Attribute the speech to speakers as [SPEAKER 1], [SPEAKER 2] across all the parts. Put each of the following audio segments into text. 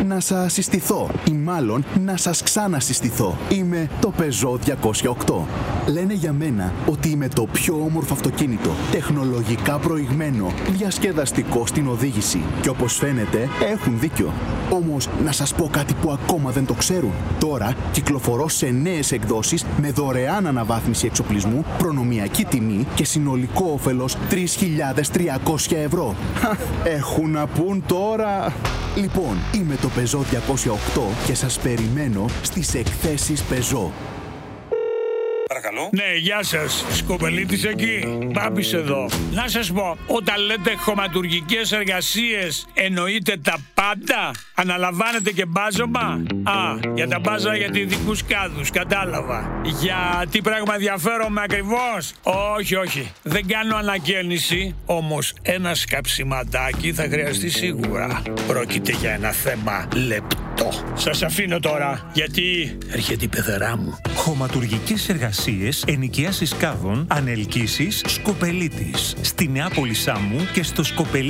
[SPEAKER 1] να σας συστηθώ ή μάλλον να σας ξανασυστηθώ. Είμαι το Peugeot 208. Λένε για μένα ότι είμαι το πιο όμορφο αυτοκίνητο, τεχνολογικά προηγμένο, διασκεδαστικό στην οδήγηση. Και όπως φαίνεται έχουν δίκιο. Όμως να σας πω κάτι που ακόμα δεν το ξέρουν. Τώρα κυκλοφορώ σε νέες εκδόσεις με δωρεάν αναβάθμιση εξοπλισμού, προνομιακή τιμή και συνολικό όφελος 3.300 ευρώ. Έχουν να πούν τώρα. Λοιπόν, είμαι το Peugeot 208 και σας περιμένω στις εκθέσεις Peugeot.
[SPEAKER 2] Παρακαλώ.
[SPEAKER 3] Ναι, γεια σας. Σκοπελίτης εκεί. Μπάμπης εδώ. Να σας πω, όταν λέτε χωματουργικές εργασίες, εννοείτε τα πάντα? Αναλαμβάνετε και μπάζωμα? Για τα μπάζα για ειδικούς κάδους, κατάλαβα. Για τι πράγμα ενδιαφέρομαι ακριβώς? Όχι. Δεν κάνω ανακαίνιση, όμως ένα σκαψιματάκι θα χρειαστεί σίγουρα. Πρόκειται για ένα θέμα λεπτό. Σας αφήνω τώρα, γιατί έρχεται η πεθερά μου.
[SPEAKER 4] Χωματουργικές εργασίες, ενοικίασης κάδων, ανελκύσεις, Σκοπελίτης. Στη Νεάπολη Σάμου και στο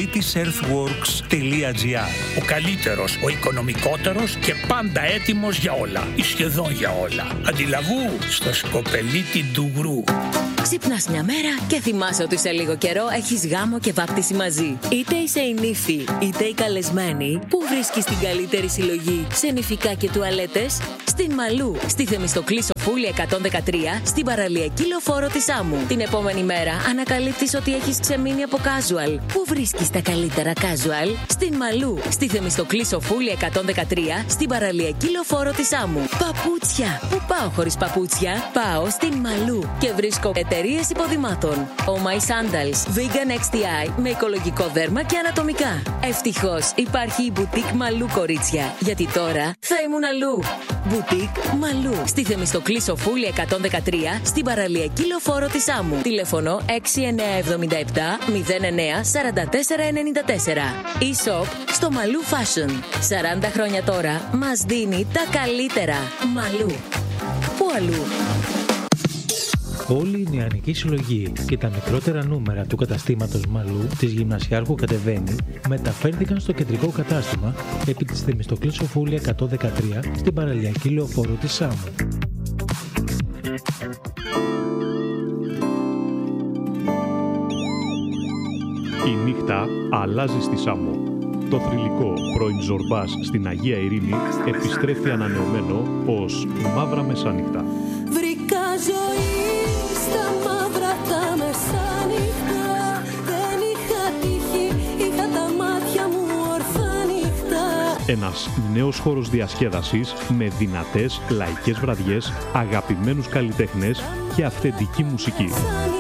[SPEAKER 4] skopelitisearthworks.gr.
[SPEAKER 3] Ο καλύτερος, ο οικονομικότερος και πάντα έτοιμος για όλα. Ή σχεδόν για όλα. Αντιλαβού στο Σκοπελίτη Ντουγρού.
[SPEAKER 5] Ξυπνάς μια μέρα και θυμάσαι ότι σε λίγο καιρό έχεις γάμο και βάπτιση μαζί. Είτε είσαι η νύφη, είτε η καλεσμένη, που βρίσκεις την καλύτερη συλλογή σε νηφικά και τουαλέτες? Στην Μαλού, στη Θεμιστοκλή Σοφούλη 113, στην παραλιακή λεωφόρο της Σάμου. Την επόμενη μέρα ανακαλύπτεις ότι έχεις ξεμείνει από casual. Πού βρίσκεις τα καλύτερα casual? Στην Μαλού, στη Θεμιστοκλή Σοφούλη 113, στην παραλιακή λεωφόρο της Σάμου. Παπούτσια. Πού πάω χωρίς παπούτσια? Πάω στην Μαλού και βρίσκω εταιρείες υποδημάτων. Oh My Sandals, Vegan XTI με οικολογικό δέρμα και ανατομικά. Ευτυχώς υπάρχει η Boutique Μαλού, κορίτσια, γιατί τώρα θα ήμουν αλλού. Boutique Μαλού, στη Θεμιστοκλή Σοφούλη 113, στην παραλιακή λεωφόρο της Σάμου. Τηλέφωνο 6977 09 44 94. E-shop στο Μαλού Fashion. 40 χρόνια τώρα μας δίνει τα καλύτερα. Μαλού. Πού αλλού?
[SPEAKER 6] Όλη η νεανική συλλογή και τα μικρότερα νούμερα του καταστήματος Μαλού της Γυμνασιάρχου Κατεβαίνει μεταφέρθηκαν στο κεντρικό κατάστημα επί της Θεμιστοκλής Σοφούλη 113 στην παραλιακή λεωφόρο της Σάμου.
[SPEAKER 7] Η νύχτα αλλάζει στη Σάμο. Το θρυλικό πρώην Ζορμπάς στην Αγία Ειρήνη επιστρέφει ανανεωμένο ως Μαύρα Μεσάνυχτα.
[SPEAKER 8] Βρήκα ζωή στα μαύρα τα μεσάνυχτα. Δεν είχα τύχη, είχα τα μάτια μου ορθά νύχτα.
[SPEAKER 7] Ένας νέος χώρος διασκέδασης με δυνατές λαϊκές βραδιές, αγαπημένους καλλιτέχνες και αυθεντική μουσική.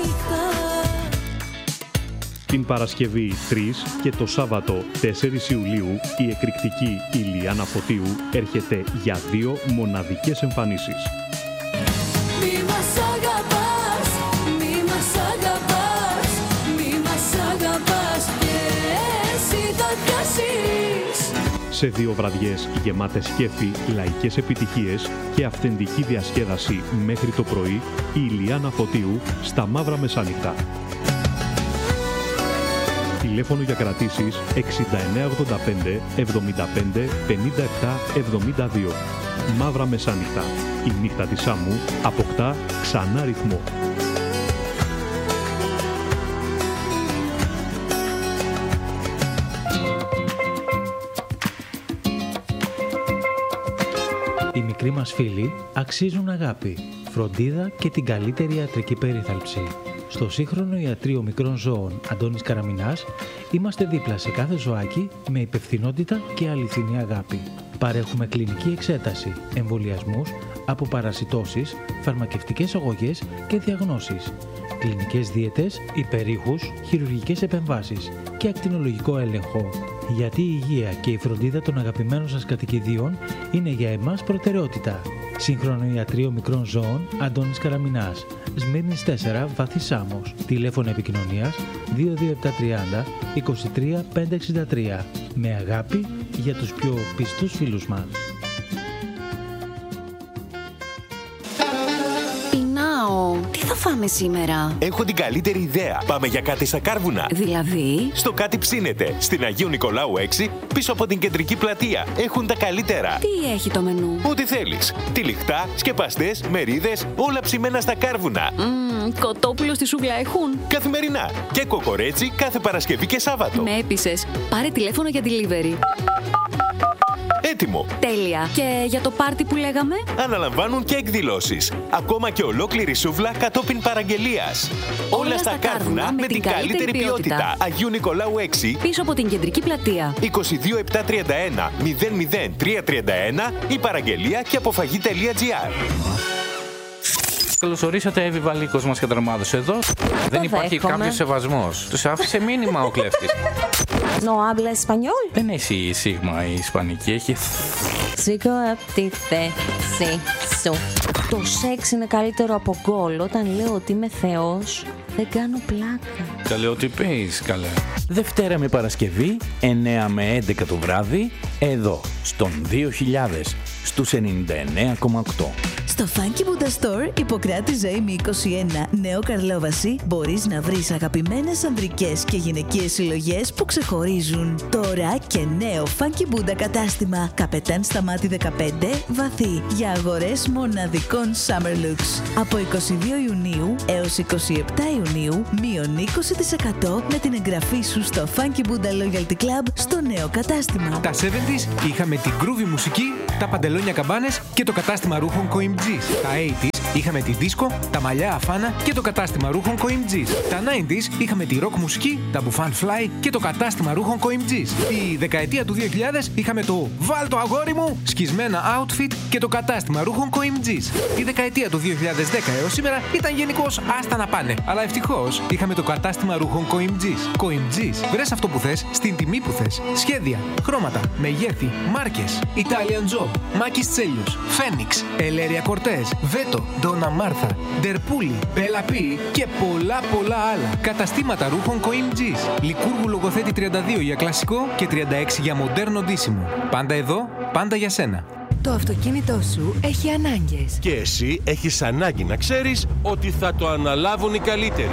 [SPEAKER 7] Την Παρασκευή 3 και το Σάββατο 4 Ιουλίου η εκρηκτική Ηλιάνα Φωτίου έρχεται για 2 μοναδικές εμφανίσεις.
[SPEAKER 8] Μη μας αγαπάς, μη μας αγαπάς, μη μας αγαπάς και εσύ τα πιάσεις.
[SPEAKER 7] Σε 2 βραδιές γεμάτες κέφι, λαϊκές επιτυχίες και αυθεντική διασκέδαση μέχρι το πρωί, η Ηλιάνα Φωτίου στα Μαύρα Μεσάνυχτα. Τηλέφωνο για κρατήσεις 6985 75 57 72. Μαύρα Μεσάνυχτα. Η νύχτα της Σάμου αποκτά ξανά ρυθμό.
[SPEAKER 6] Οι μικροί μας φίλοι αξίζουν αγάπη, φροντίδα και την καλύτερη ιατρική περίθαλψη. Στο σύγχρονο ιατρείο μικρών ζώων Αντώνης Καραμινάς είμαστε δίπλα σε κάθε ζωάκι με υπευθυνότητα και αληθινή αγάπη. Παρέχουμε κλινική εξέταση, εμβολιασμούς, αποπαρασιτώσεις, φαρμακευτικές αγωγές και διαγνώσεις, κλινικές δίαιτες, υπερήχους, χειρουργικές επεμβάσεις και ακτινολογικό έλεγχο. Γιατί η υγεία και η φροντίδα των αγαπημένων σας κατοικιδίων είναι για εμάς προτεραιότητα. Σύγχρονο ιατρείο μικρών ζώων Αντώνης Καραμινάς, Σμύρνης 4, Βάθη Σάμος. Τηλέφωνο επικοινωνίας 22730 23 563. Με αγάπη για τους πιο πιστούς φίλους μας.
[SPEAKER 9] Η Now μου, τι θα φάμε σήμερα?
[SPEAKER 10] Έχω την καλύτερη ιδέα. Πάμε για κάτι στα Κάρβουνα.
[SPEAKER 9] Δηλαδή?
[SPEAKER 10] Στο Κάτι Ψήνεται. Στην Αγίου Νικολάου 6, πίσω από την κεντρική πλατεία. Έχουν τα καλύτερα.
[SPEAKER 9] Τι έχει το μενού?
[SPEAKER 10] Ό,τι θέλεις. Τυλιχτά, σκεπαστές, μερίδες, όλα ψημένα στα Κάρβουνα.
[SPEAKER 9] Κοτόπουλο στη σούβλα έχουν?
[SPEAKER 10] Καθημερινά. Και κοκορέτσι κάθε Παρασκευή και Σάββατο.
[SPEAKER 9] Με έπεισες. Πάρε τηλέφωνο για delivery.
[SPEAKER 10] Έτοιμο.
[SPEAKER 9] Τέλεια. Και για το πάρτι που λέγαμε?
[SPEAKER 10] Αναλαμβάνουν και εκδηλώσεις. Ακόμα και ολόκληρη σούβλα κατόπιν παραγγελίας. Όλα στα Κάρβουνα με την καλύτερη ποιότητα. Αγίου Νικολάου 6.
[SPEAKER 9] Πίσω από την κεντρική πλατεία.
[SPEAKER 10] 22731 00331 η παραγγελία και αποφαγή.gr.
[SPEAKER 11] Καλώς ορίσατε, Εύη Βαλίκος μας καταρμάδωσε εδώ. Δεν υπάρχει κάποιος σεβασμός. Τους άφησε μήνυμα ο κλέφτης.
[SPEAKER 12] No habla español.
[SPEAKER 11] Δεν έχει σίγμα η ισπανική, έχει...
[SPEAKER 12] Σήκω απ' τη θέση σου. Το σεξ είναι καλύτερο από γκολ. Όταν λέω ότι είμαι θεός, δεν κάνω πλάκα.
[SPEAKER 11] Καλέ, ό,τι πεις, καλέ.
[SPEAKER 13] Δευτέρα με Παρασκευή, 9 με 11 το βράδυ, εδώ, στον 2000, στους 99,8.
[SPEAKER 14] Στο Funky Buddha Store, Ιπποκράτη Ζωήμη 21, Νέο Καρλόβαση, μπορείς να βρεις αγαπημένες ανδρικές και γυναικείες συλλογές που ξεχωρίζουν. Τώρα και νέο Funky Buddha κατάστημα, Καπετάν Σταμάτη 15, Βαθύ, για αγορές μοναδικών Summer Looks. Από 22 Ιουνίου έως 27 Ιουνίου, μείον 20% με την εγγραφή σου στο Funky Buddha Loyalty Club στο νέο κατάστημα.
[SPEAKER 15] Τα 70s είχαμε την groovy μουσική, τα παντελόνια καμπάνες και το κατάστημα ρούχων Coimg's. Τα 80s είχαμε τη δίσκο, τα μαλλιά αφάνα και το κατάστημα ρούχων Coimg's. Τα 90s είχαμε τη rock μουσική, τα μπουφάν fly και το κατάστημα ρούχων Coimg's. Η δεκαετία του 2000 είχαμε το «Βάλ το αγόρι μου» σκισμένα outfit και το κατάστημα ρούχων Coimg's. Η δεκαετία του 2010 έως σήμερα ήταν γενικώς άστα να πάνε. Αλλά ευτυχώς είχαμε το κατάστημα ρούχων Coimg's. Coimg's, βρες αυτό που θες, στην τιμή που θες. Σχέδια, χρώματα, μεγέθη, μάρκες. Italian Job, Μάκης Τσέλιους, Phoenix, Ελέρια Κορτές, Βέτο, Ντόνα Μάρθα, Ντερπούλη, Μπέλα Πι και πολλά άλλα. Καταστήματα ρούχων Coimg's. Λικούργου Λογοθέτη 32 για κλασικό και 36 για μοντέρνο ντύσιμο. Πάντα εδώ, πάντα για σένα.
[SPEAKER 16] Το αυτοκίνητό σου έχει ανάγκες.
[SPEAKER 17] Και εσύ έχεις ανάγκη να ξέρεις ότι θα το αναλάβουν οι καλύτεροι.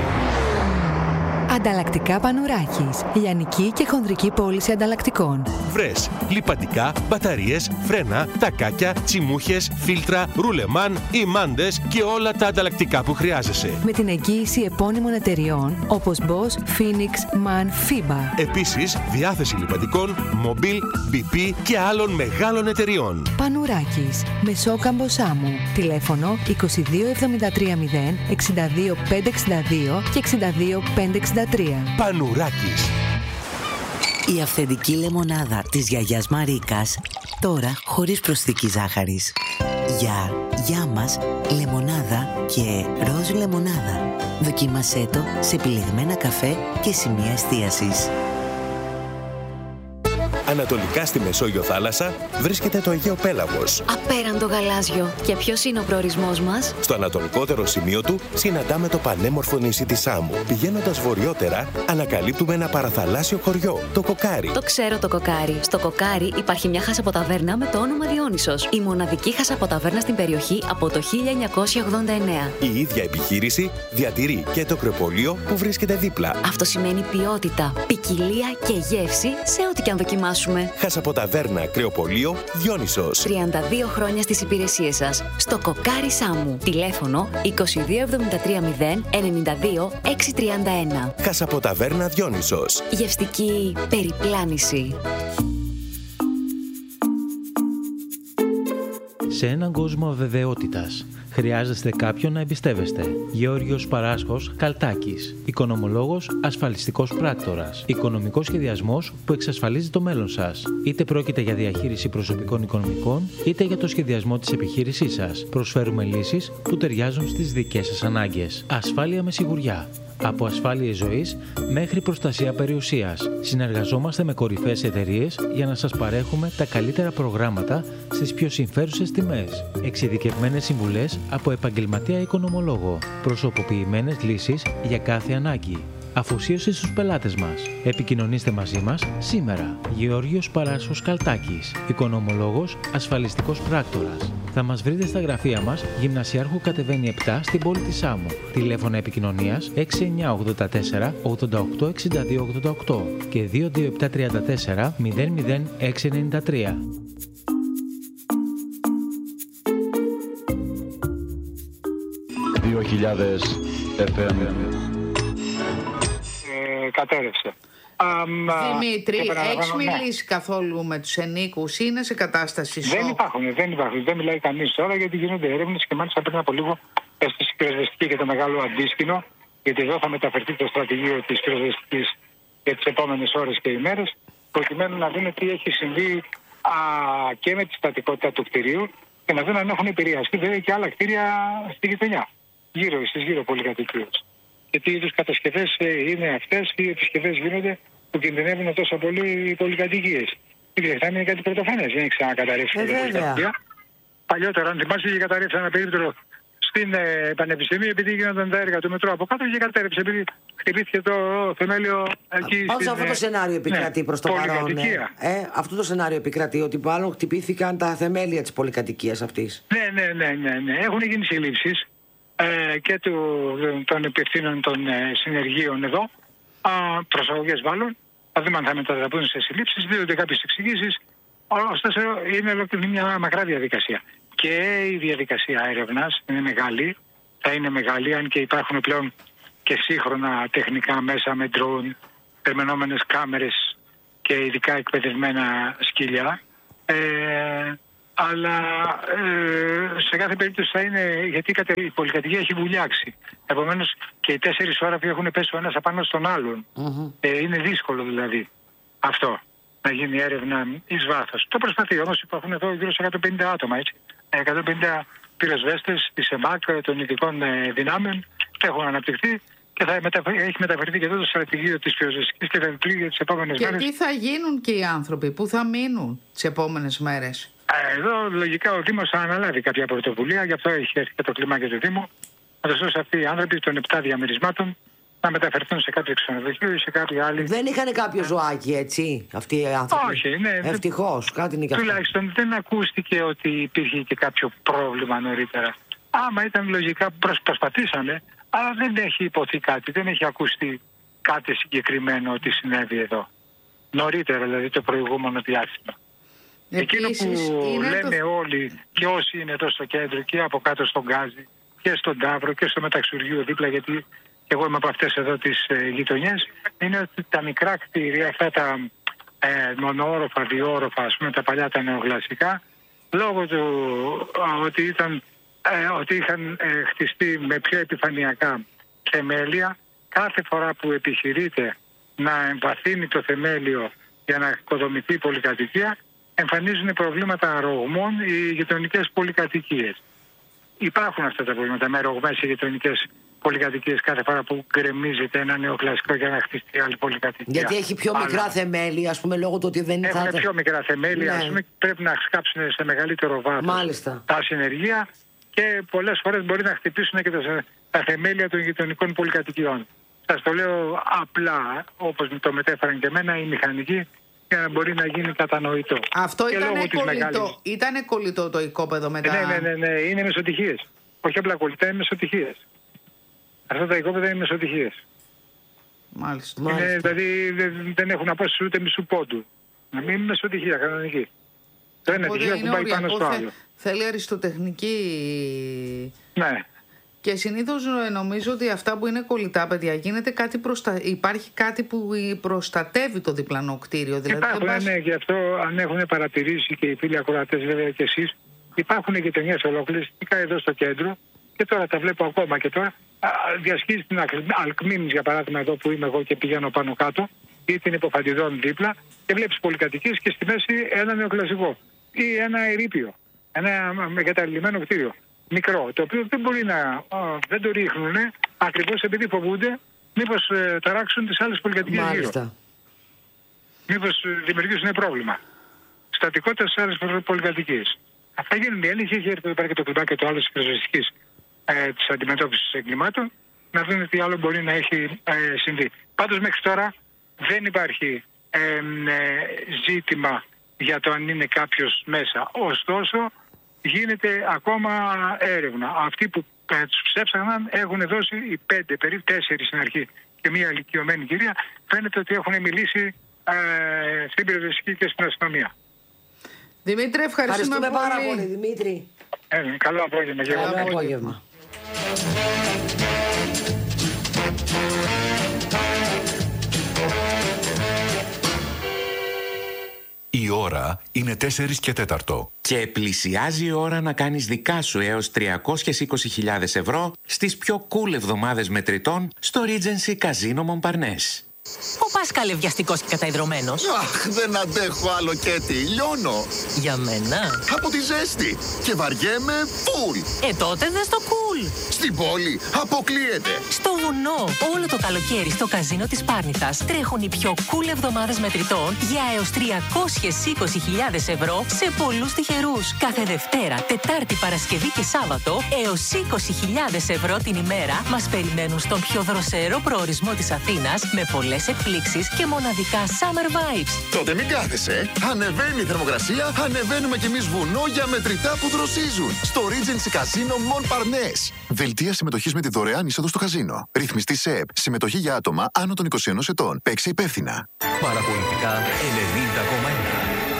[SPEAKER 16] Ανταλλακτικά Πανουράκης. Λιανική και χονδρική πώληση ανταλλακτικών.
[SPEAKER 17] Βρες λιπαντικά, μπαταρίες, φρένα, τακάκια, τσιμούχες, φίλτρα, ρουλεμάν, ημάντες και όλα τα ανταλλακτικά που χρειάζεσαι.
[SPEAKER 16] Με την εγγύηση επώνυμων εταιριών όπως Bosch, Phoenix, MAN, FIBA.
[SPEAKER 17] Επίσης, διάθεση λιπαντικών, Mobil, BP και άλλων μεγάλων εταιριών.
[SPEAKER 16] Πανουράκης. Μεσόκαμπο Σάμου. Τηλέφωνο 22 73 0 62 562 και 62 563.
[SPEAKER 17] Πανουράκης.
[SPEAKER 18] Η αυθεντική λεμονάδα της γιαγιάς Μαρίκας, τώρα χωρίς προσθήκη ζάχαρης. Για μας, λεμονάδα και ροζ λεμονάδα. Δοκίμασέ το σε επιλεγμένα καφέ και σημεία εστίασης.
[SPEAKER 10] Ανατολικά στη Μεσόγειο θάλασσα βρίσκεται το Αιγαίο Πέλαγος.
[SPEAKER 9] Απέραντο γαλάζιο. Και ποιος είναι ο προορισμός μας?
[SPEAKER 10] Στο ανατολικότερο σημείο του συναντάμε το πανέμορφο νησί της Σάμου. Πηγαίνοντας βορειότερα, ανακαλύπτουμε ένα παραθαλάσσιο χωριό, το Κοκάρι.
[SPEAKER 9] Το ξέρω το Κοκάρι. Στο Κοκάρι υπάρχει μια χασαποταβέρνα με το όνομα Διόνυσος. Η μοναδική χασαποταβέρνα στην περιοχή από το 1989.
[SPEAKER 10] Η ίδια επιχείρηση διατηρεί και το κρεοπολείο που βρίσκεται δίπλα.
[SPEAKER 9] Αυτό σημαίνει ποιότητα, ποικιλία και γεύση σε ό,τι και αν δοκιμάσουμε.
[SPEAKER 10] Χασαποταβέρνα, κρεοπολείο, Διόνυσος.
[SPEAKER 9] 32 χρόνια στις υπηρεσίες σας. Στο Κοκάρι Σάμου. Τηλέφωνο 22 73 0 92 631.
[SPEAKER 10] Χασαποταβέρνα, Διόνυσος.
[SPEAKER 9] Γευστική περιπλάνηση.
[SPEAKER 6] Σε έναν κόσμο αβεβαιότητας, χρειάζεστε κάποιον να εμπιστεύεστε. Γεώργιος Παράσχος Καλτάκης. Οικονομολόγος, ασφαλιστικός πράκτορας. Οικονομικός σχεδιασμός που εξασφαλίζει το μέλλον σας. Είτε πρόκειται για διαχείριση προσωπικών οικονομικών, είτε για το σχεδιασμό της επιχείρησής σας. Προσφέρουμε λύσεις που ταιριάζουν στις δικές σας ανάγκες. Ασφάλεια με σιγουριά. Από ασφάλειες ζωής μέχρι προστασία περιουσίας. Συνεργαζόμαστε με κορυφαίες εταιρείες για να σας παρέχουμε τα καλύτερα προγράμματα στις πιο συμφέρουσες τιμές. Εξειδικευμένες συμβουλές από επαγγελματία οικονομολόγο. Προσωποποιημένες λύσεις για κάθε ανάγκη. αφοσίωση στους πελάτες μας. Επικοινωνήστε μαζί μας σήμερα. Γεώργιος Παράσχος Καλτάκης, οικονομολόγος, ασφαλιστικός πράκτορας. Θα μας βρείτε στα γραφεία μας, Γυμνασιάρχου κατεβαίνει 7 στην πόλη της Σάμου. Τηλέφωνα επικοινωνίας 6984 88 62 88 και 22734 00693.
[SPEAKER 19] 2000 FM.
[SPEAKER 20] Κατέρευσε.
[SPEAKER 19] Δημήτρη, έχεις μιλήσει καθόλου με τους ενίκους, είναι σε κατάσταση σοκ?
[SPEAKER 20] Δεν υπάρχουν. Δεν μιλάει κανείς τώρα, γιατί γίνονται έρευνες και μάλιστα πριν από λίγο στη πυροσβεστική και το μεγάλο αντίστοιχο, γιατί εδώ θα μεταφερθεί το στρατηγείο της πυροσβεστικής για τις επόμενες ώρες και ημέρες, προκειμένου να δουν τι έχει συμβεί και με τη στατικότητα του κτηρίου και να δουν αν έχουν επηρεαστεί βέβαια και άλλα κτίρια στη γειτονιά, στις γύρω πολυκατοικίες. Και τι είδους κατασκευές είναι αυτές, τι επισκευές γίνονται που κινδυνεύουν τόσο πολύ οι πολυκατοικίες. Η Βρετανία είναι κάτι πρωτοφανές, δεν έχει ξανακαταρρεύσει την πολυκατοικία. Παλιότερα, αν θυμάσαι, είχε καταρρεύσει ένα περίπτωρο στην Πανεπιστημίου επειδή γίνονταν τα έργα του μετρό από κάτω και κατέρευσε επειδή χτυπήθηκε το θεμέλιο εκεί.
[SPEAKER 21] Πάντως αυτό το σενάριο επικρατεί προς το παρόν. Αυτό το σενάριο επικρατεί, ότι μάλλον χτυπήθηκαν τα θεμέλια της πολυκατοικίας αυτής.
[SPEAKER 20] Ναι. Έχουν γίνει συλλήψεις και των υπευθύνων των συνεργείων εδώ, προσαγωγές μάλλον. Θα δούμε αν θα μετατραπούν σε συλλήψεις, δίνονται κάποιες εξηγήσεις. Ωστόσο, είναι μια μακρά διαδικασία. Και η διαδικασία έρευνας είναι μεγάλη, θα είναι μεγάλη, αν και υπάρχουν πλέον και σύγχρονα τεχνικά μέσα με ντρόουν, περμενόμενες κάμερες και ειδικά εκπαιδευμένα σκυλιά. Αλλά σε κάθε περίπτωση θα είναι, γιατί η πολυκατοικία έχει βουλιάξει. Επομένως και οι 4 όροφοι έχουν πέσει ο ένας απάνω στον άλλον. Είναι δύσκολο δηλαδή αυτό, να γίνει έρευνα εις βάθος. Το προσπαθεί όμως, υπάρχουν εδώ γύρω σε 150 άτομα, έτσι. 150 πυροσβέστες της ΕΜΑΚ, των ειδικών δυνάμεων, έχουν αναπτυχθεί και έχει μεταφερθεί και εδώ το στρατηγείο της πυροσβεστικής και θα λειτουργεί για τις επόμενες μέρες.
[SPEAKER 19] Και τι θα γίνουν και οι άνθρωποι, πού θα μείνουν τις επόμενες μέρες?
[SPEAKER 20] Εδώ λογικά ο Δήμος θα αναλάβει κάποια πρωτοβουλία, γι' αυτό έχει έρθει και το κλιμάκιο του Δήμου. Θα δώσουν αυτοί οι άνθρωποι των 7 διαμερισμάτων να μεταφερθούν σε κάποιο ξενοδοχείο ή σε κάποια άλλη.
[SPEAKER 21] Δεν είχαν κάποιο ζωάκι, έτσι, αυτοί οι άνθρωποι?
[SPEAKER 20] Όχι, ναι.
[SPEAKER 21] Ευτυχώς, κάτι είναι και αυτό.
[SPEAKER 20] Τουλάχιστον δεν ακούστηκε ότι υπήρχε και κάποιο πρόβλημα νωρίτερα. Άμα ήταν λογικά, προσπαθήσανε, αλλά δεν έχει υποθεί κάτι, δεν έχει ακουστεί κάτι συγκεκριμένο ότι συνέβη εδώ. Νωρίτερα, δηλαδή το προηγούμενο διάστημα. Εκείνο που λένε όλοι και όσοι είναι εδώ στο κέντρο και από κάτω στον Γκάζι και στον Ταύρο και στο Μεταξουργείο δίπλα, γιατί εγώ είμαι από αυτές εδώ τις γειτονιές, είναι ότι τα μικρά κτίρια, αυτά τα μονοόροφα, διόροφα, ας πούμε, τα παλιά τα νεογλασικά, λόγω του ότι είχαν χτιστεί με πιο επιφανειακά θεμέλια, κάθε φορά που επιχειρείται να εμβαθύνει το θεμέλιο για να οικοδομηθεί η πολυκατοικία, εμφανίζουν προβλήματα ρογμών οι γειτονικές πολυκατοικίες. Υπάρχουν αυτά τα προβλήματα με ρογμές οι γειτονικές πολυκατοικίες κάθε φορά που γκρεμίζεται ένα νεοκλασικό για να χτιστεί άλλη πολυκατοικία.
[SPEAKER 21] Γιατί έχει πιο μικρά θεμέλια, ας πούμε, λόγω του ότι δεν
[SPEAKER 20] έχουν πιο μικρά θεμέλια, ας πούμε, πρέπει να σκάψουν σε μεγαλύτερο βάθος τα συνεργεία και πολλές φορές μπορεί να χτυπήσουν και τα θεμέλια των γειτονικών πολυκατοικιών. Σας το λέω απλά, όπως το μετέφεραν και εμένα, οι μηχανικοί, για να μπορεί να γίνει κατανοητό.
[SPEAKER 19] Αυτό ήταν κολλητό το οικόπεδο μετά.
[SPEAKER 20] Ναι, είναι μεσοτυχίες. Όχι απλά κολλητά, είναι μεσοτυχίες. Αυτά τα οικόπεδα είναι μεσοτυχίες.
[SPEAKER 19] Μάλιστα.
[SPEAKER 20] Δηλαδή δεν έχουν απόσταση ούτε μισού πόντου. Να μην είναι μεσοτυχία κανονική. Το ένα τυχείο που πάει πάνω στο άλλο.
[SPEAKER 19] Θέλει αριστοτεχνική.
[SPEAKER 20] Ναι.
[SPEAKER 19] Και συνήθως νομίζω ότι αυτά που είναι κολλητά, παιδιά, γίνεται κάτι υπάρχει κάτι που προστατεύει το διπλανό κτίριο. Δηλαδή
[SPEAKER 20] ναι, γι' αυτό αν έχουν παρατηρήσει και οι φίλοι ακροατές, βέβαια και εσείς, υπάρχουν γειτονιές ολόκληρες, εδώ στο κέντρο, και τώρα τα βλέπω ακόμα και τώρα, διασχίζει την Αλκμήνης, για παράδειγμα, εδώ που είμαι εγώ και πηγαίνω πάνω κάτω, ή την Υποφαντιδών δίπλα, και βλέπεις πολυκατοικίες και στη μέση ένα νεοκλασικό ή ένα ερείπιο, ένα εγκαταλειμμένο κτίριο. Μικρό, το οποίο δεν το ρίχνουν ακριβώς επειδή φοβούνται μήπως ταράξουν τις άλλες πολυκατοικίες γύρω. Μήπως δημιουργήσουν πρόβλημα. Στατικότητα στις άλλες πολυκατοικίες. Αυτά γίνουν οι έλεγχοι. Έχει έρθει εδώ πέρα και το κλιμπάκι το άλλο της πυροσβεστικής της αντιμετώπισης εγκλημάτων να δουν τι άλλο μπορεί να έχει συμβεί. Πάντως μέχρι τώρα δεν υπάρχει ζήτημα για το αν είναι κάποιος μέσα. Ωστόσο γίνεται ακόμα έρευνα. Αυτοί που τους ψέψαναν έχουν δώσει οι 5, περίπου 4 στην αρχή και μια ηλικιωμένη κυρία. Φαίνεται ότι έχουν μιλήσει στην πυροσβεστική και στην αστυνομία.
[SPEAKER 19] Δημήτρη, ευχαριστούμε
[SPEAKER 21] πάρα πολύ, Δημήτρη.
[SPEAKER 20] Καλό απόγευμα.
[SPEAKER 21] Καλό απόγευμα.
[SPEAKER 1] Η ώρα είναι 4:04.
[SPEAKER 22] Και πλησιάζει η ώρα να κάνεις δικά σου έως 320.000 ευρώ στις πιο cool εβδομάδες μετρητών στο Regency Casino Montparnasse.
[SPEAKER 23] Ο Πάσκαλ βιαστικός και καταϊδρωμένος.
[SPEAKER 24] Αχ, δεν αντέχω άλλο Κέτι, λιώνω.
[SPEAKER 23] Για μένα.
[SPEAKER 24] Από τη ζέστη. Και βαριέμαι φουλ.
[SPEAKER 23] Τότε δες το cool.
[SPEAKER 24] Στην πόλη αποκλείεται.
[SPEAKER 23] Στο βουνό, όλο το καλοκαίρι στο καζίνο της Πάρνηθας τρέχουν οι πιο cool εβδομάδες μετρητών για έως 320.000 ευρώ σε πολλούς τυχερούς. Κάθε Δευτέρα, Τετάρτη, Παρασκευή και Σάββατο έως 20.000 ευρώ την ημέρα μας περιμένουν στον πιο δροσερό προορισμό της Αθήνας με πολλές εκπλήξεις και μοναδικά summer vibes.
[SPEAKER 24] Τότε μην κάθεσαι. Ανεβαίνει η θερμοκρασία, ανεβαίνουμε κι εμείς βουνό για μετρητά που δροσίζουν. Στο Regency Casino Montparnasse. Δελτία συμμετοχής με τη δωρεάν είσοδο στο καζίνο. Ρυθμιστή ΣΕΕΠ. Συμμετοχή για άτομα άνω των 21 ετών. Παίξε υπεύθυνα.
[SPEAKER 1] Παραπολιτικά 90,1.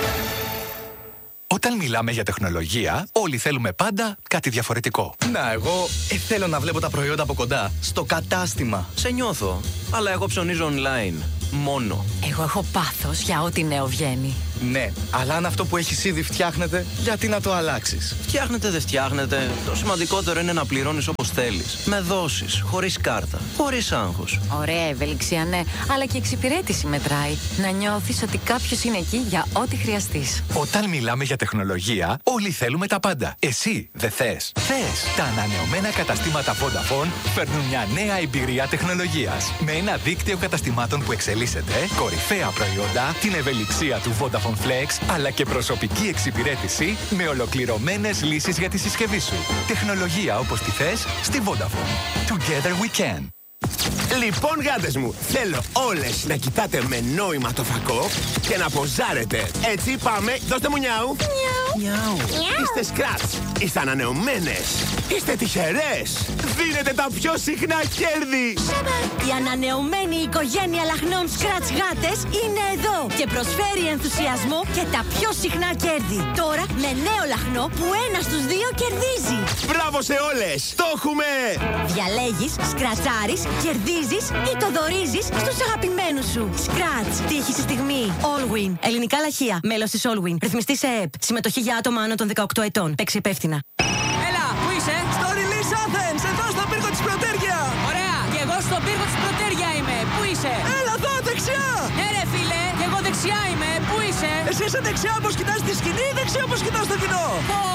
[SPEAKER 1] Όταν μιλάμε για τεχνολογία, όλοι θέλουμε πάντα κάτι διαφορετικό.
[SPEAKER 25] Να, εγώ θέλω να βλέπω τα προϊόντα από κοντά. Στο κατάστημα. Σε νιώθω. Αλλά εγώ ψωνίζω online. Μόνο.
[SPEAKER 23] Εγώ έχω πάθος για ό,τι νέο βγαίνει.
[SPEAKER 25] Ναι, αλλά αν αυτό που έχεις ήδη φτιάχνεται, γιατί να το αλλάξεις? Φτιάχνεται, δεν φτιάχνεται. Το σημαντικότερο είναι να πληρώνεις όπως θέλεις. Με δόσεις, χωρίς κάρτα, χωρίς άγχος.
[SPEAKER 23] Ωραία ευελιξία, ναι, αλλά και εξυπηρέτηση μετράει. Να νιώθεις ότι κάποιος είναι εκεί για ό,τι χρειαστείς.
[SPEAKER 1] Όταν μιλάμε για τεχνολογία, όλοι θέλουμε τα πάντα. Εσύ δεν θες? Θες! Τα ανανεωμένα καταστήματα Vodafone φέρνουν μια νέα εμπειρία τεχνολογίας. Με ένα δίκτυο καταστημάτων που εξελίσσεται, κορυφαία προϊόντα, την ευελιξία του Vodafone Flex, αλλά και προσωπική εξυπηρέτηση με ολοκληρωμένες λύσεις για τη συσκευή σου. Τεχνολογία όπως τη θες στη Vodafone. Together we can.
[SPEAKER 26] Λοιπόν, γάτες μου, θέλω όλες να κοιτάτε με νόημα το φακό και να ποζάρετε. Έτσι, πάμε. Δώστε μου νιάου. Νιάου. Είστε σκράτς. Είστε ανανεωμένες. Είστε τυχερές. Δίνετε τα πιο συχνά κέρδη.
[SPEAKER 27] Η ανανεωμένη οικογένεια λαχνών σκράτς γάτες είναι εδώ και προσφέρει ενθουσιασμό και τα πιο συχνά κέρδη. Τώρα με νέο λαχνό που 1 στους 2 κερδίζει.
[SPEAKER 26] Μπράβο σε όλες. Το έχουμε.
[SPEAKER 27] Διαλέγεις, σκρατσάρεις, κερδίζεις ή το δωρίζεις στους αγαπημένους σου. Scratch. Τύχη στη στιγμή. Allwin. Ελληνικά λαχεία. Μέλος της Allwin. Ρυθμιστή σε ΕΕΠ. Συμμετοχή για άτομα άνω των 18 ετών. Παίξε υπεύθυνα.
[SPEAKER 23] Έλα, πού είσαι?
[SPEAKER 26] Στο Release Athens, εδώ στο πύργο της Πρωτέργεια.
[SPEAKER 23] Ωραία, και εγώ στο πύργο της Πρωτέργεια είμαι. Πού είσαι?
[SPEAKER 26] Έλα εδώ, δεξιά.
[SPEAKER 23] Ναι ρε φίλε, και εγώ δεξιά είμαι. Πού είσαι?
[SPEAKER 26] Εσύ είσαι δεξιά όπως κοιτάς τη σκηνή ή δεξιά όπως κοιτάς το κοινό?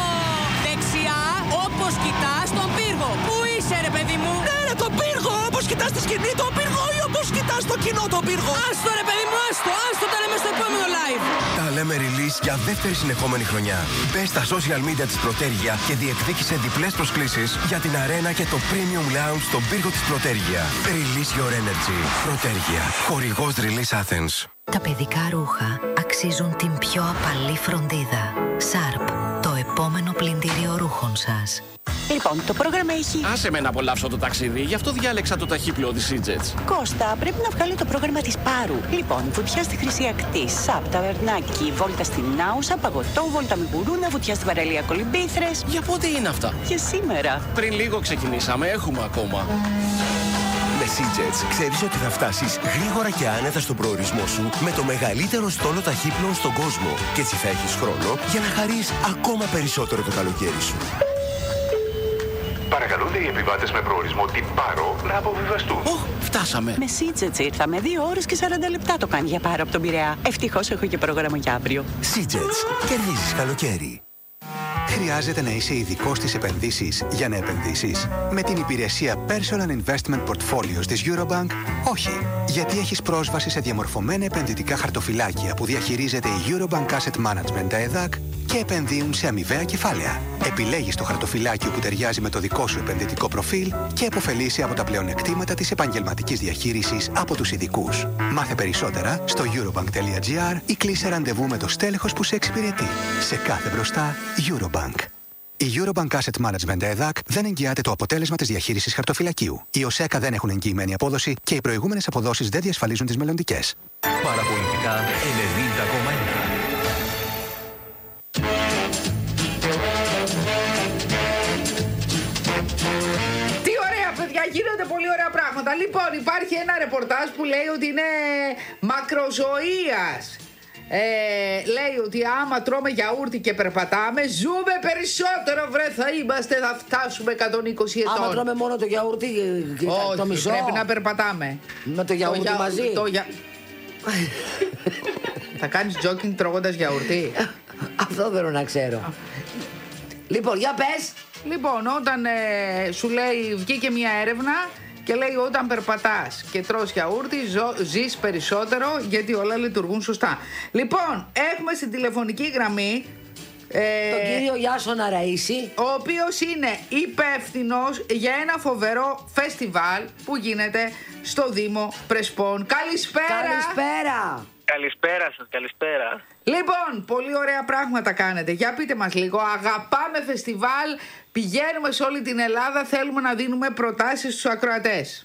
[SPEAKER 23] Δεξιά όπως κοιτάς τον πύργο. Πού είσαι ρε παιδί μου?
[SPEAKER 26] Ναι ρε, τον πύργο, όπως κοιτάς τη σκηνή τον πύργο ή όπως κοιτάς το κοινό τον πύργο?
[SPEAKER 23] Άστο ρε παιδί μου, άστο τα λέμε στο επόμενο live.
[SPEAKER 26] Τα λέμε release για δεύτερη συνεχόμενη χρονιά. Μπες στα social media της Πρωτέργεια και διεκδίκησε διπλές προσκλήσεις για την αρένα και το premium lounge στον πύργο της Πρωτέργεια. Release your energy. Πρωτέργεια. Χορηγός Release Athens.
[SPEAKER 9] Τα παιδικά ρούχα αξίζουν την πιο απαλή φροντίδα. Sharp, το επόμενο πλυντήριο ρούχων σας.
[SPEAKER 28] Λοιπόν, το πρόγραμμα έχει...
[SPEAKER 25] Άσε με να απολαύσω το ταξίδι, γι' αυτό διάλεξα το ταχύπλοο της EasyJet.
[SPEAKER 28] Κώστα, πρέπει να βγάλω το πρόγραμμα της Πάρου. Λοιπόν, βουτιά στη Χρυσή Ακτή, ΣΑΠ, ταβερνάκι, βόλτα στην Άουσα, παγωτό, βόλτα με μπουρούνα, βουτιά στη παραλία Κολυμπήθρες.
[SPEAKER 25] Για πότε είναι αυτά?
[SPEAKER 28] Για σήμερα.
[SPEAKER 25] Πριν λίγο ξεκινήσαμε, έχουμε ακόμα.
[SPEAKER 26] Με EasyJet ξέρεις ότι θα φτάσεις γρήγορα και άνετα στον προορισμό σου με το μεγαλύτερο στόλο ταχύπλοων στον κόσμο. Και έτσι θα έχεις χρόνο για να χαρείς ακόμα περισσότερο το καλοκαίρι σου.
[SPEAKER 1] Παρακαλούνται οι επιβάτες με προορισμό την Πάρο να αποβιβαστούν.
[SPEAKER 25] Φτάσαμε.
[SPEAKER 28] Με EasyJet ήρθαμε. 2 ώρες και 40 λεπτά το κάνει για Πάρο από τον Πειραιά. Ευτυχώς έχω και πρόγραμμα για αύριο.
[SPEAKER 26] EasyJet. Κερδίζεις καλοκαίρι.
[SPEAKER 29] Χρειάζεται να είσαι ειδικός στις επενδύσεις για να επενδύσεις? Με την υπηρεσία Personal Investment Portfolios της Eurobank, όχι. Γιατί έχεις πρόσβαση σε διαμορφωμένα επενδυτικά χαρτοφυλάκια που διαχειρίζεται η Eurobank Asset Management, ΕΔΑΚ, και επενδύουν σε αμοιβαία κεφάλαια. Επιλέγεις το χαρτοφυλάκιο που ταιριάζει με το δικό σου επενδυτικό προφίλ και επωφελείσαι από τα πλεονεκτήματα της επαγγελματικής διαχείρισης από τους ειδικούς. Μάθε περισσότερα στο eurobank.gr ή κλείσε ραντεβού με το στέλεχος που σε εξυπηρετεί. Σε κάθε μπροστά, Eurobank. Η Eurobank Asset Management ΕΔΑΚ δεν εγγυάται το αποτέλεσμα της διαχείρισης χαρτοφυλακίου. Οι ΟΣΕΚΑ δεν έχουν εγγυημένη απόδοση και οι προηγούμενες αποδόσεις δεν διασφαλίζουν τις μελλοντικές.
[SPEAKER 1] Παραπολιτικά 90,1.
[SPEAKER 19] Γίνονται πολύ ωραία πράγματα. Λοιπόν, υπάρχει ένα ρεπορτάζ που λέει ότι είναι μακροζωίας. Λέει ότι άμα τρώμε γιαούρτι και περπατάμε, ζούμε περισσότερο, βρε, θα είμαστε, θα φτάσουμε 120 ετών.
[SPEAKER 21] Άμα τρώμε μόνο το γιαούρτι, το μισό.
[SPEAKER 19] Πρέπει να περπατάμε.
[SPEAKER 21] Με το γιαούρτι μαζί.
[SPEAKER 19] Θα κάνεις jogging τρώγοντας γιαούρτι?
[SPEAKER 21] Αυτό θέλω να ξέρω. Λοιπόν, για πες.
[SPEAKER 19] Λοιπόν, όταν σου λέει, βγήκε μια έρευνα και λέει όταν περπατάς και τρως γιαούρτι ζεις περισσότερο, γιατί όλα λειτουργούν σωστά. Λοιπόν, έχουμε στην τηλεφωνική γραμμή
[SPEAKER 21] τον κύριο Ιάσονα Ραΐση,
[SPEAKER 19] ο οποίος είναι υπεύθυνος για ένα φοβερό φεστιβάλ που γίνεται στο Δήμο Πρεσπών. Καλησπέρα!
[SPEAKER 2] Καλησπέρα! Καλησπέρα σας, καλησπέρα.
[SPEAKER 19] Λοιπόν, πολύ ωραία πράγματα κάνετε. Για πείτε μας λίγο. Αγαπάμε φεστιβάλ, πηγαίνουμε σε όλη την Ελλάδα, θέλουμε να δίνουμε προτάσεις στους ακροατές.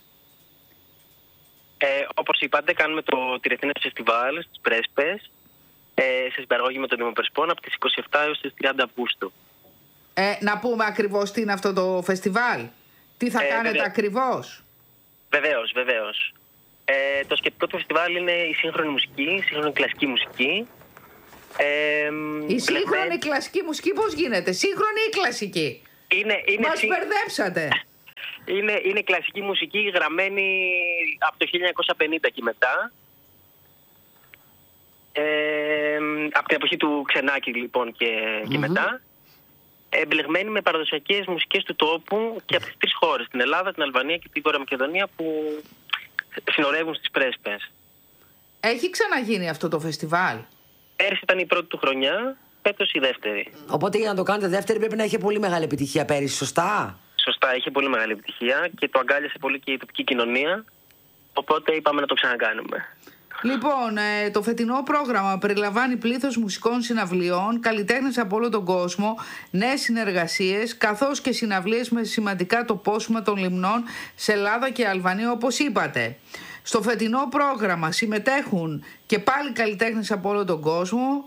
[SPEAKER 2] Όπως είπατε, κάνουμε το Τυρεθνές Φεστιβάλ στις Πρέσπες, σε συμπαραγωγή με το Δήμο Πρεσπών, από τις 27 έως τις 30 Αυγούστου.
[SPEAKER 19] Να πούμε ακριβώς τι είναι αυτό το φεστιβάλ. Τι θα κάνετε ακριβώς?
[SPEAKER 2] Βεβαίως, βεβαίως. Το σκεπτικό του φεστιβάλ είναι η σύγχρονη μουσική, η σύγχρονη κλασική μουσική.
[SPEAKER 19] Η σύγχρονη κλασική μουσική πώς γίνεται, σύγχρονη ή κλασική? Μας μπερδέψατε.
[SPEAKER 2] Είναι κλασική μουσική γραμμένη από το 1950 και μετά. Από την εποχή του Ξενάκη λοιπόν και μετά. Εμπλεγμένη με παραδοσιακές μουσικές του τόπου και από τις τρεις χώρες, την Ελλάδα, την Αλβανία και την Βόρεια Μακεδονία, που συνορεύουν στις Πρέσπες.
[SPEAKER 19] Έχει ξαναγίνει αυτό το φεστιβάλ?
[SPEAKER 2] Πέρσι ήταν η πρώτη του χρονιά, φέτος η δεύτερη.
[SPEAKER 21] Οπότε για να το κάνετε δεύτερη πρέπει να είχε πολύ μεγάλη επιτυχία πέρυσι, σωστά?
[SPEAKER 2] Σωστά, είχε πολύ μεγάλη επιτυχία και το αγκάλιασε πολύ και η τοπική κοινωνία. Οπότε είπαμε να το ξανακάνουμε.
[SPEAKER 19] Λοιπόν, το φετινό πρόγραμμα περιλαμβάνει πλήθος μουσικών συναυλιών, καλλιτέχνες από όλο τον κόσμο, νέες συνεργασίες, καθώς και συναυλίες με σημαντικά τοπόσημα των λιμνών σε Ελλάδα και Αλβανία, όπως είπατε. Στο φετινό πρόγραμμα συμμετέχουν και πάλι καλλιτέχνες από όλο τον κόσμο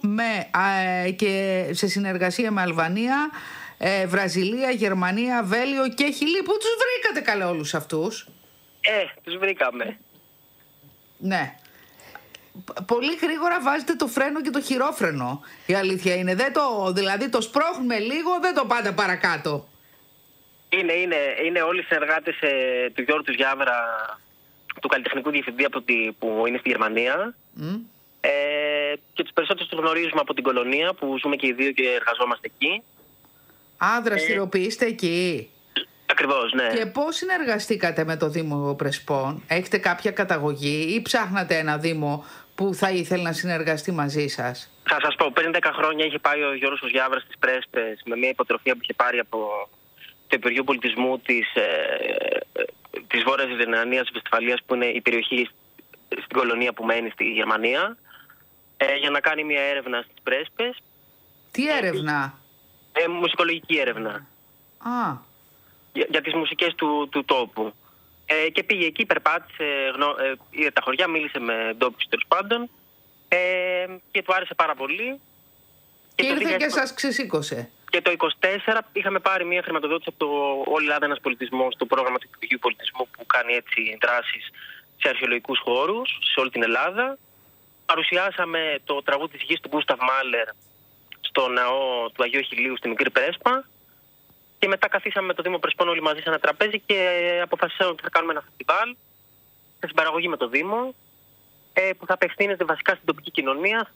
[SPEAKER 19] και σε συνεργασία με Αλβανία, Βραζιλία, Γερμανία, Βέλγιο και Χιλή. Πού τους βρήκατε καλά όλους αυτούς?
[SPEAKER 2] Τους βρήκαμε.
[SPEAKER 19] Ναι. Πολύ γρήγορα βάζετε το φρένο και το χειρόφρενο. Η αλήθεια είναι. Δηλαδή το σπρώχνουμε λίγο, δεν το πάτε παρακάτω.
[SPEAKER 2] Είναι όλοι οι συνεργάτες του Γιώργου του Γιάβρα, του καλλιτεχνικού διευθυντή που είναι στη Γερμανία. Και τους περισσότερους τους γνωρίζουμε από την κολονία που ζούμε και οι δύο και εργαζόμαστε εκεί.
[SPEAKER 19] Δραστηριοποιείστε εκεί.
[SPEAKER 2] Ακριβώς, ναι.
[SPEAKER 19] Και πώς συνεργαστήκατε με το Δήμο Πρεσπών? Έχετε κάποια καταγωγή ή ψάχνατε ένα Δήμο που θα ήθελε να συνεργαστεί μαζί σας?
[SPEAKER 2] Θα σας πω, πριν 10 χρόνια είχε πάει ο Γιώργος Γιάβρας στις Πρέσπες με μια υποτροφία που είχε πάρει από το Υπουργείο Πολιτισμού της Βόρειας Ρινανίας Βεσφαλίας, που είναι η περιοχή στην κολονία που μένει στη Γερμανία, για να κάνει μια έρευνα στις Πρέσπες.
[SPEAKER 19] Τι έρευνα?
[SPEAKER 2] Μουσικολογική έρευνα. Για τις μουσικές του τόπου. Και πήγε εκεί, περπάτησε, είδε τα χωριά, μίλησε με ντόπιους τέλος πάντων, και του άρεσε πάρα πολύ.
[SPEAKER 19] Και ήρθε και σας ξεσήκωσε.
[SPEAKER 2] Και το 2024 είχαμε πάρει μια χρηματοδότηση από το Όλη Ελλάδα Ένας Πολιτισμός, το πρόγραμμα του Υπουργείου Πολιτισμού που κάνει έτσι δράσεις σε αρχαιολογικούς χώρους σε όλη την Ελλάδα. Παρουσιάσαμε το τραγούδι της γης του Γκούσταβ Μάλερ στο ναό του Αγίου Χιλίου στη Μικρή Πρέσπα. Και μετά καθίσαμε με το Δήμο Πρεσπών όλοι μαζί σε ένα τραπέζι και αποφασίσαμε ότι θα κάνουμε ένα φεστιβάλ σε συμπαραγωγή με το Δήμο, που θα απευθύνεται βασικά στην τοπική κοινωνία,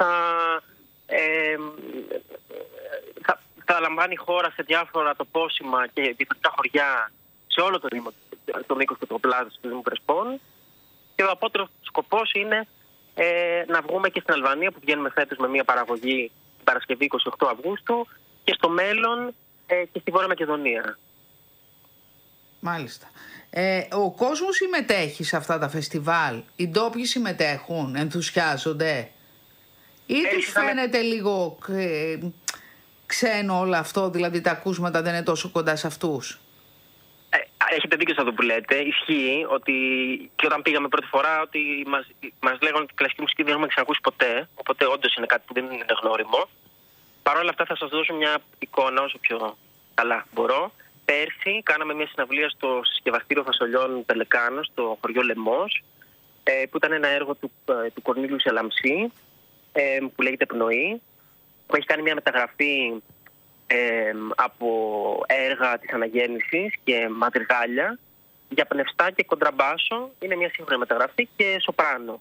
[SPEAKER 2] θα λαμβάνει χώρα σε διάφορα τοπόσημα και διαφορετικά χωριά σε όλο το Δήμο, το μήκος και το πλάτος του Δήμου Πρεσπών. Και ο απότερος σκοπός είναι να βγούμε και στην Αλβανία, που βγαίνουμε φέτος με μια παραγωγή την Παρασκευή 28 Αυγούστου, και στο μέλλον και στη Βόρεια Μακεδονία.
[SPEAKER 19] Μάλιστα. Ο κόσμος συμμετέχει σε αυτά τα φεστιβάλ? Οι ντόπιοι συμμετέχουν, ενθουσιάζονται? Ή τους φαίνεται λίγο ξένο όλο αυτό, δηλαδή τα ακούσματα δεν είναι τόσο κοντά σε αυτούς?
[SPEAKER 2] Έχετε δίκιο σε αυτό που λέτε. Ισχύει ότι και όταν πήγαμε πρώτη φορά ότι μας λέγανε ότι κλασική μουσική δεν έχουμε ξανακούσει ποτέ. Οπότε όντως είναι κάτι που δεν είναι γνώριμο. Παρ' όλα αυτά θα σας δώσω μια εικόνα όσο πιο καλά μπορώ. Πέρσι κάναμε μια συναυλία στο συσκευαστήριο φασολιών Πελεκάνο, στο χωριό Λεμός, που ήταν ένα έργο του Κορνίλιου Σελαμσή, που λέγεται Πνοή, που έχει κάνει μια μεταγραφή από έργα της αναγέννησης και μαδριγάλια για πνευστά και κοντραμπάσο. Είναι μια σύγχρονη μεταγραφή και σοπράνο.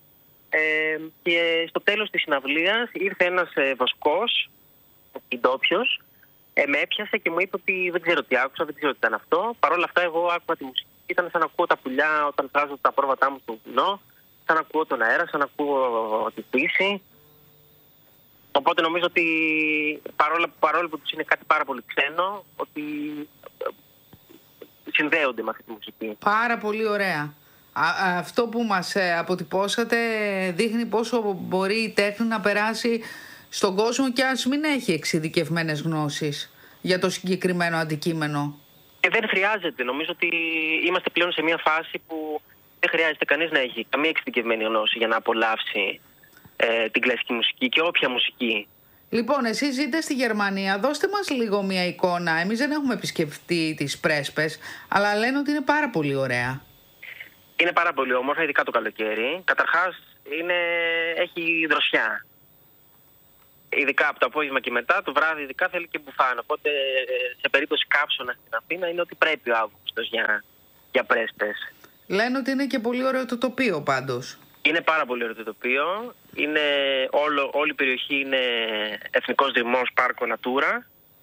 [SPEAKER 2] Και στο τέλος της συναυλίας ήρθε ένας βοσκός, ντόπιος, με έπιασε και μου είπε ότι δεν ξέρω τι άκουσα, δεν ξέρω τι ήταν αυτό. Παρ' όλα αυτά εγώ άκουγα τη μουσική. Ήταν σαν να ακούω τα πουλιά όταν βγάζω τα πρόβατά μου στο βουνό, σαν να ακούω τον αέρα, σαν να ακούω τη φύση. Οπότε νομίζω ότι παρόλο που τους είναι κάτι πάρα πολύ ξένο, ότι συνδέονται με αυτή τη μουσική.
[SPEAKER 19] Πάρα πολύ ωραία. Αυτό που μας αποτυπώσατε δείχνει πόσο μπορεί η τέχνη να περάσει στον κόσμο και ας μην έχει εξειδικευμένες γνώσεις για το συγκεκριμένο αντικείμενο.
[SPEAKER 2] Δεν χρειάζεται. Νομίζω ότι είμαστε πλέον σε μια φάση που δεν χρειάζεται κανείς να έχει καμία εξειδικευμένη γνώση για να απολαύσει την κλασική μουσική και όποια μουσική.
[SPEAKER 19] Λοιπόν, εσείς ζείτε στη Γερμανία. Δώστε μας λίγο μια εικόνα. Εμείς δεν έχουμε επισκεφτεί τις Πρέσπες, αλλά λένε ότι είναι πάρα πολύ ωραία.
[SPEAKER 2] Είναι πάρα πολύ όμορφα, ειδικά το καλοκαίρι. Καταρχάς, έχει δροσιά. Ειδικά από το απόγευμα και μετά, το βράδυ ειδικά θέλει και μπουφάν. Οπότε, σε περίπτωση κάψωνα στην Αθήνα, είναι ότι πρέπει ο Αύγουστος για Πρέσπες.
[SPEAKER 19] Λένε ότι είναι και πολύ ωραίο το τοπίο πάντως.
[SPEAKER 2] Είναι πάρα πολύ ωραίο το τοπίο. Όλη η περιοχή είναι εθνικός δρυμός, πάρκο Natura.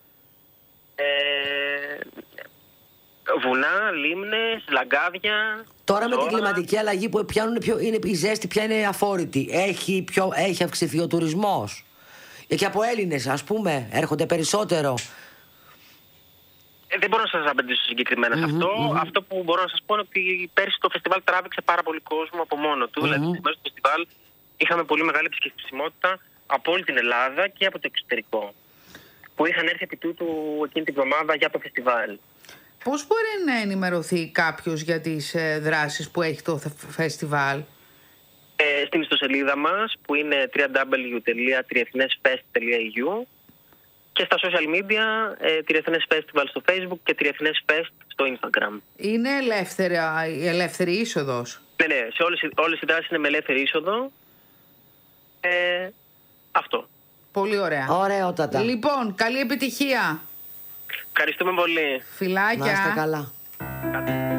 [SPEAKER 2] Βουνά, λίμνες, λαγκάδια.
[SPEAKER 21] Τώρα με την κλιματική αλλαγή που είναι η ζέστη πια είναι αφόρητη. Έχει αυξηθεί ο τουρισμός. Και από Έλληνες, ας πούμε, έρχονται περισσότερο.
[SPEAKER 2] Δεν μπορώ να σας απαντήσω συγκεκριμένα σε αυτό. Αυτό που μπορώ να σας πω είναι ότι πέρσι το φεστιβάλ τράβηξε πάρα πολύ κόσμο από μόνο του. Δηλαδή, στη μέση του φεστιβάλ είχαμε πολύ μεγάλη επισκεψιμότητα από όλη την Ελλάδα και από το εξωτερικό, που είχαν έρθει επί τούτου εκείνη την εβδομάδα για το φεστιβάλ.
[SPEAKER 19] Πώς μπορεί να ενημερωθεί κάποιος για τις δράσεις που έχει το φεστιβάλ?
[SPEAKER 2] Στην ιστοσελίδα μας, που είναι www.triethnesfest.eu, και στα social media, Triethnes Festival στο Facebook και Triethnes Fest στο Instagram.
[SPEAKER 19] Είναι ελεύθερη είσοδος?
[SPEAKER 2] Ναι, σε όλες οι δράσεις είναι με ελεύθερη είσοδο. Αυτό.
[SPEAKER 19] Πολύ ωραία.
[SPEAKER 21] Ωραιότατα.
[SPEAKER 19] Λοιπόν, καλή επιτυχία.
[SPEAKER 2] Ευχαριστούμε πολύ.
[SPEAKER 19] Φιλάκια.
[SPEAKER 21] Να είστε καλά.